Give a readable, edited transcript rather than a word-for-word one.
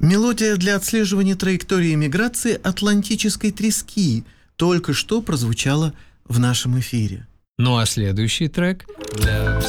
Мелодия для отслеживания траектории миграции атлантической трески только что прозвучала в нашем эфире. Ну а следующий трек для